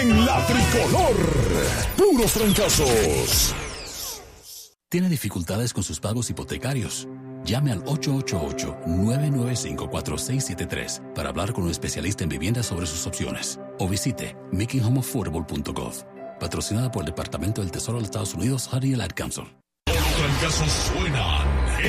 en La Tricolor. Puros trancazos. ¿Tiene dificultades con sus pagos hipotecarios? Llame al 888-995-4673 para hablar con un especialista en vivienda sobre sus opciones. O visite makinghomeaffordable.gov. Patrocinada por el Departamento del Tesoro de los Estados Unidos, HUD y el Ad Council. Los trancazos suenan